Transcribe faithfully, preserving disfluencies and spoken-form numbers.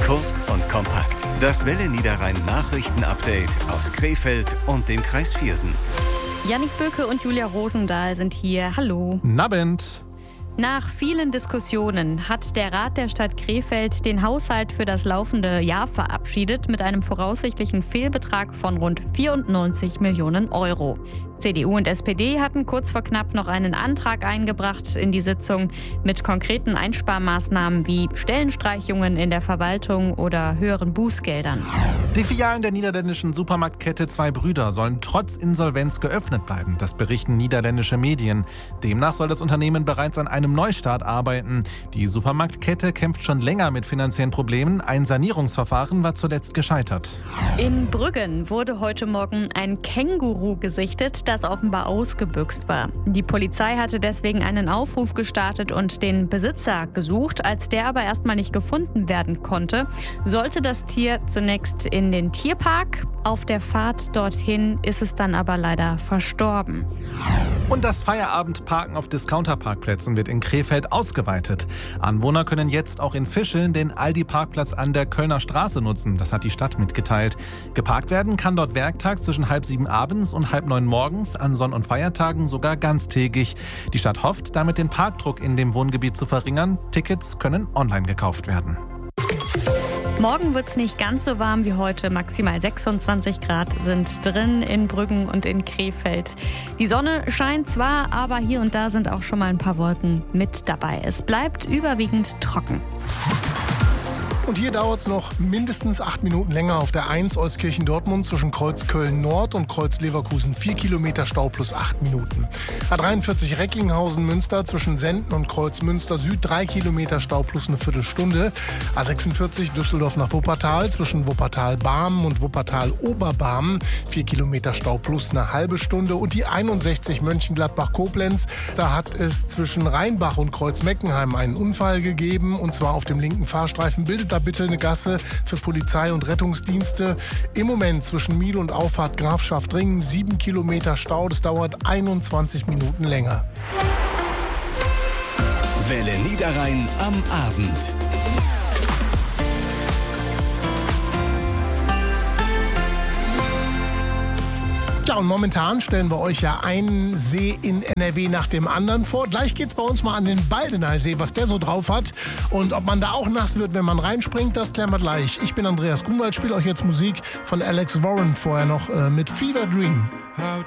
Kurz und kompakt. Das Welle Niederrhein Nachrichten-Update aus Krefeld und dem Kreis Viersen. Jannik Böke und Julia Rosendahl sind hier. Hallo. Nabend. Nach vielen Diskussionen hat der Rat der Stadt Krefeld den Haushalt für das laufende Jahr verabschiedet mit einem voraussichtlichen Fehlbetrag von rund vierundneunzig Millionen Euro. C D U und S P D hatten kurz vor knapp noch einen Antrag eingebracht in die Sitzung mit konkreten Einsparmaßnahmen wie Stellenstreichungen in der Verwaltung oder höheren Bußgeldern. Die Filialen der niederländischen Supermarktkette Zwei Brüder sollen trotz Insolvenz geöffnet bleiben. Das berichten niederländische Medien. Demnach soll das Unternehmen bereits an einem Neustart arbeiten. Die Supermarktkette kämpft schon länger mit finanziellen Problemen. Ein Sanierungsverfahren war zuletzt gescheitert. In Brüggen wurde heute Morgen ein Känguru gesichtet, das offenbar ausgebüxt war. Die Polizei hatte deswegen einen Aufruf gestartet und den Besitzer gesucht. Als der aber erstmal nicht gefunden werden konnte, sollte das Tier zunächst in den Tierpark. Auf der Fahrt dorthin ist es dann aber leider verstorben. Und das Feierabendparken auf Discounterparkplätzen wird in Krefeld ausgeweitet. Anwohner können jetzt auch in Fischeln den Aldi-Parkplatz an der Kölner Straße nutzen. Das hat die Stadt mitgeteilt. Geparkt werden kann dort werktags zwischen halb sieben abends und halb neun morgens, an Sonn- und Feiertagen sogar ganztägig. Die Stadt hofft, damit den Parkdruck in dem Wohngebiet zu verringern. Tickets können online gekauft werden. Morgen wird es nicht ganz so warm wie heute. Maximal sechsundzwanzig Grad sind drin in Brüggen und in Krefeld. Die Sonne scheint zwar, aber hier und da sind auch schon mal ein paar Wolken mit dabei. Es bleibt überwiegend trocken. Und hier dauert es noch mindestens acht Minuten länger auf der eins Euskirchen-Dortmund zwischen Kreuz Köln-Nord und Kreuz Leverkusen. Vier Kilometer Stau plus acht Minuten. A dreiundvierzig Recklinghausen-Münster zwischen Senden und Kreuz Münster-Süd. Drei Kilometer Stau plus eine Viertelstunde. A sechsundvierzig Düsseldorf nach Wuppertal zwischen Wuppertal-Barmen und Wuppertal-Oberbarmen. Vier Kilometer Stau plus eine halbe Stunde. Und die einundsechzig Mönchengladbach-Koblenz. Da hat es zwischen Rheinbach und Kreuz Meckenheim einen Unfall gegeben. Und zwar auf dem linken Fahrstreifen. Bildet da bitte eine Gasse für Polizei und Rettungsdienste. Im Moment zwischen Miel und Auffahrt Grafschaft-Ringen sieben Kilometer Stau. Das dauert einundzwanzig Minuten länger. Welle Niederrhein am Abend. Ja, und momentan stellen wir euch ja einen See in N R W nach dem anderen vor. Gleich geht's bei uns mal an den Baldeneysee, was der so drauf hat. Und ob man da auch nass wird, wenn man reinspringt, das klären wir gleich. Ich bin Andreas Grunwald, spiele euch jetzt Musik von Alex Warren, vorher noch äh, mit Fever Dream. How